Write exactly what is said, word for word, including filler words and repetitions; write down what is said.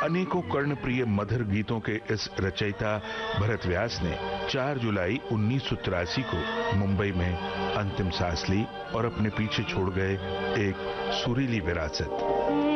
अनेकों कर्णप्रिय मधुर गीतों के इस रचयिता भरत व्यास ने चार जुलाई उन्नीस सौ तिरासी को मुंबई में अंतिम सांस ली और अपने पीछे छोड़ गए एक सुरीली विरासत।